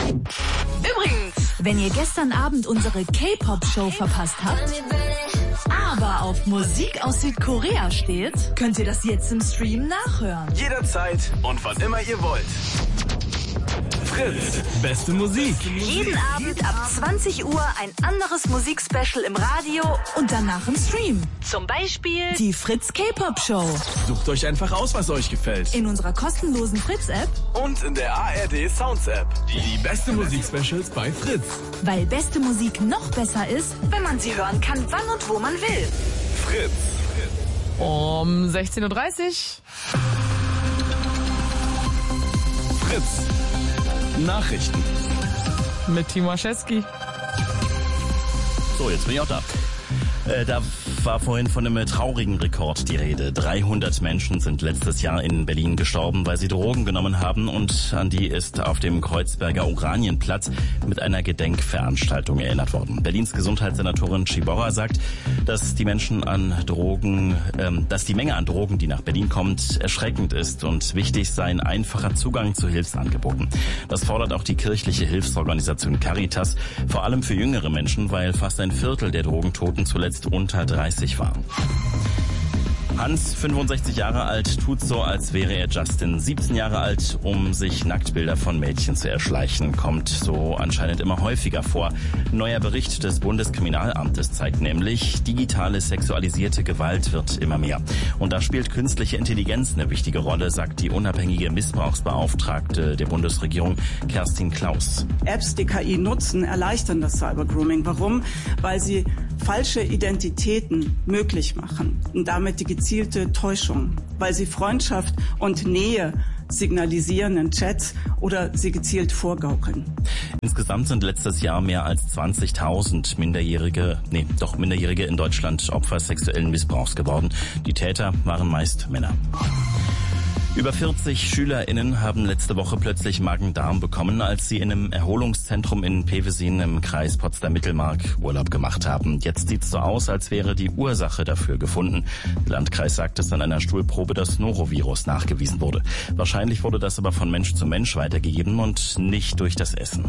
Übrigens, wenn ihr gestern Abend unsere K-Pop-Show verpasst habt, aber auf Musik aus Südkorea steht, könnt ihr das jetzt im Stream nachhören. Jederzeit und wann immer ihr wollt. Fritz, beste Musik. Jeden Abend ab 20 Uhr ein anderes Musikspecial im Radio und danach im Stream. Zum Beispiel die Fritz K-Pop Show. Sucht euch einfach aus, was euch gefällt. In unserer kostenlosen Fritz-App Und in der ARD Sounds App. Die beste Musikspecials bei Fritz. weil beste Musik noch besser ist, wenn man sie hören kann, wann und wo man will. Fritz. Um 16.30 Uhr. Fritz. Nachrichten. Mit Timo Aschewski. So, jetzt bin ich auch da. Da war vorhin von einem traurigen Rekord die Rede. 300 Menschen sind letztes Jahr in Berlin gestorben, weil sie Drogen genommen haben, und an die ist auf dem Kreuzberger Oranienplatz mit einer Gedenkveranstaltung erinnert worden. Berlins Gesundheitssenatorin Ciborra sagt, dass die Menge an Drogen, die nach Berlin kommt, erschreckend ist und wichtig sei ein einfacher Zugang zu Hilfsangeboten. Das fordert auch die kirchliche Hilfsorganisation Caritas, vor allem für jüngere Menschen, weil fast ein Viertel der Drogentoten zuletzt unter 30 waren. Hans, 65 Jahre alt, tut so, als wäre er Justin, 17 Jahre alt, um sich Nacktbilder von Mädchen zu erschleichen. Kommt so anscheinend immer häufiger vor. Ein neuer Bericht des Bundeskriminalamtes zeigt nämlich, digitale sexualisierte Gewalt wird immer mehr. Und da spielt künstliche Intelligenz eine wichtige Rolle, sagt die unabhängige Missbrauchsbeauftragte der Bundesregierung, Kerstin Klaus. Apps, die KI nutzen, erleichtern das Cybergrooming. Warum? Weil sie falsche Identitäten möglich machen und damit die gezielte Täuschung, weil sie Freundschaft und Nähe signalisieren in Chats oder sie gezielt vorgaukeln. Insgesamt sind letztes Jahr mehr als 20.000 Minderjährige in Deutschland Opfer sexuellen Missbrauchs geworden. Die Täter waren meist Männer. Über 40 SchülerInnen haben letzte Woche plötzlich Magen-Darm bekommen, als sie in einem Erholungszentrum in Pevesin im Kreis Potsdam-Mittelmark Urlaub gemacht haben. Jetzt sieht's so aus, als wäre die Ursache dafür gefunden. Der Landkreis sagt, dass an einer Stuhlprobe das Norovirus nachgewiesen wurde. Wahrscheinlich wurde das aber von Mensch zu Mensch weitergegeben und nicht durch das Essen.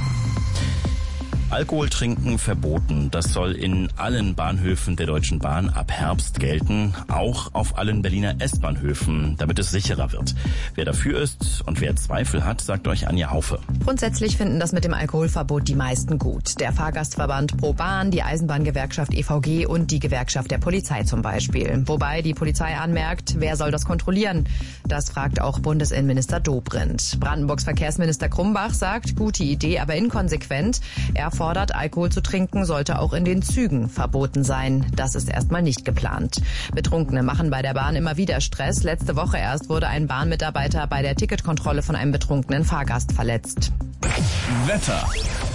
Alkohol trinken verboten. Das soll in allen Bahnhöfen der Deutschen Bahn ab Herbst gelten, auch auf allen Berliner S-Bahnhöfen, damit es sicherer wird. Wer dafür ist und wer Zweifel hat, sagt euch Anja Haufe. Grundsätzlich finden das mit dem Alkoholverbot die meisten gut. Der Fahrgastverband Pro Bahn, die Eisenbahngewerkschaft EVG und die Gewerkschaft der Polizei zum Beispiel. Wobei die Polizei anmerkt, wer soll das kontrollieren? Das fragt auch Bundesinnenminister Dobrindt. Brandenburgs Verkehrsminister Krumbach sagt, gute Idee, aber inkonsequent. Er fordert, Alkohol zu trinken sollte auch in den Zügen verboten sein. Das ist erstmal nicht geplant. Betrunkene machen bei der Bahn immer wieder Stress. Letzte Woche erst wurde ein Bahnmitarbeiter bei der Ticketkontrolle von einem betrunkenen Fahrgast verletzt. Wetter.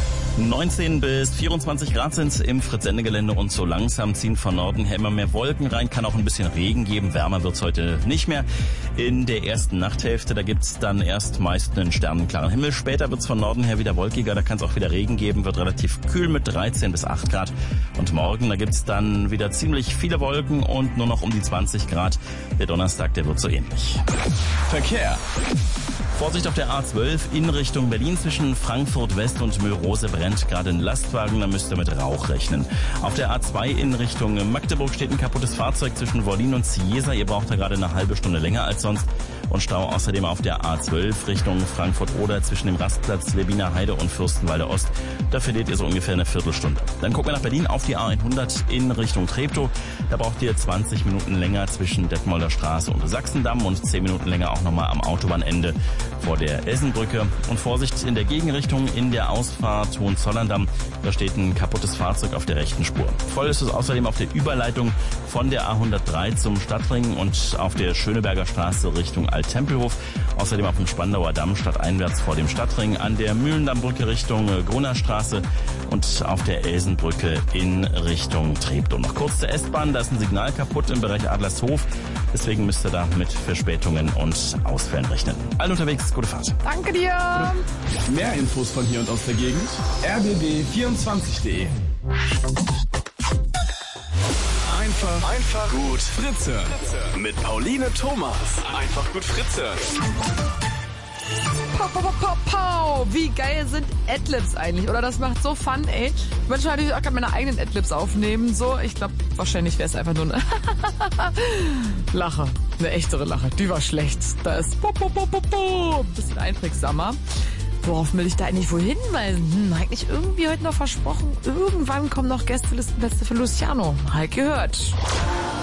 19 bis 24 Grad sind im Fritz-Sende-Gelände und so langsam ziehen von Norden her immer mehr Wolken rein. Kann auch ein bisschen Regen geben. Wärmer wird's heute nicht mehr. In der ersten Nachthälfte, da gibt's dann erst meist einen sternenklaren Himmel. Später wird's von Norden her wieder wolkiger. Da kann es auch wieder Regen geben. Wird relativ kühl mit 13 bis 8 Grad. Und morgen, da gibt's dann wieder ziemlich viele Wolken und nur noch um die 20 Grad. Der Donnerstag, der wird so ähnlich. Verkehr. Vorsicht auf der A12 in Richtung Berlin zwischen Frankfurt West und Mülrose brennt gerade ein Lastwagen, da müsst ihr mit Rauch rechnen. Auf der A2 in Richtung Magdeburg steht ein kaputtes Fahrzeug zwischen Wollin und Ciesa. Ihr braucht da gerade eine halbe Stunde länger als sonst. Und Stau außerdem auf der A12 Richtung Frankfurt-Oder zwischen dem Rastplatz Lebiner Heide und Fürstenwalde Ost. Da verliert ihr so ungefähr eine Viertelstunde. Dann gucken wir nach Berlin auf die A100 in Richtung Treptow. Da braucht ihr 20 Minuten länger zwischen Detmolder Straße und Sachsendamm und 10 Minuten länger auch nochmal am Autobahnende vor der Elsenbrücke. Und Vorsicht in der Gegenrichtung in der Ausfahrt Hohenzollern-Damm. Da steht ein kaputtes Fahrzeug auf der rechten Spur. Voll ist es außerdem auf der Überleitung von der A103 zum Stadtring und auf der Schöneberger Straße Richtung Alt-Tempelhof. Außerdem auf dem Spandauer Damm stadteinwärts vor dem Stadtring, an der Mühlendammbrücke Richtung Grunerstraße und auf der Elsenbrücke in Richtung Treptow. Noch kurz zur S-Bahn, da ist ein Signal kaputt im Bereich Adlershof. Deswegen müsst ihr da mit Verspätungen und Ausfällen rechnen. Allen unterwegs, gute Fahrt. Danke dir. Mehr Infos von hier und aus der Gegend. rbb24.de. Einfach gut Fritze. Mit Pauline Thomas. Einfach gut Fritze. Pow. Wie geil sind Adlibs eigentlich? Oder das macht so Fun, ey. Ich wollte natürlich auch gerade meine eigenen Adlibs aufnehmen. So, ich glaube, wahrscheinlich wäre es einfach nur eine Lache. Eine echtere Lache. Die war schlecht. Da ist bisschen einprägsamer. Worauf will ich da eigentlich wohl hinweisen? Eigentlich irgendwie heute noch versprochen. Irgendwann kommen noch Gästelistenplätze für Luciano. Halt gehört.